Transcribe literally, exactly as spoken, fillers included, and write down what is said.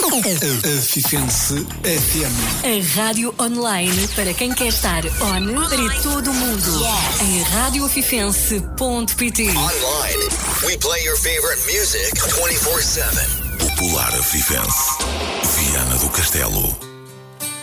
Afifense F M. A rádio online para quem quer estar on para todo o mundo. Yes. Em rádio afifense ponto pt. Online, we play your favorite music twenty-four seven. Popular Afifense. Viana do Castelo.